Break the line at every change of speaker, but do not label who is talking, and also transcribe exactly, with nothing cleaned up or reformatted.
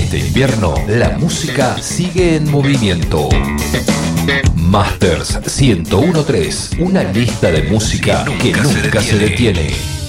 este invierno, la música sigue en movimiento. Masters ciento uno punto tres, una lista de música que nunca se detiene.